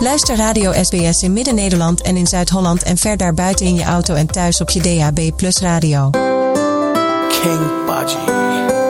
Luister Radio SBS in Midden-Nederland en in Zuid-Holland en ver daarbuiten in je auto en thuis op je DAB+ radio. King Baji.